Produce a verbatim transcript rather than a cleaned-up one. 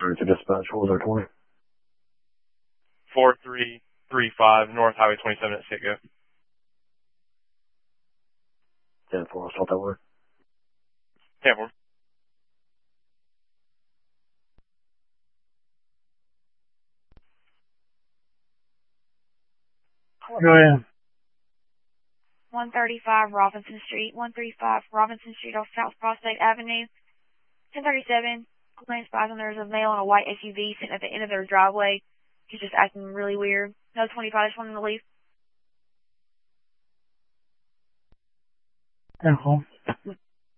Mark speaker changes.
Speaker 1: to dispatch. What was our twenty?
Speaker 2: four three three five North Highway twenty-seven at Sitco.
Speaker 1: ten four, I'll start that way.
Speaker 2: ten four.
Speaker 1: Go ahead.
Speaker 3: one thirty-five Robinson Street, one thirty-five Robinson Street off South Prospect Avenue. ten thirty-seven, Glenn spies on there's a male in a white S U V sitting at the end of their driveway. He's just acting really weird. No twenty-five, just wanted to leave.
Speaker 1: ten four.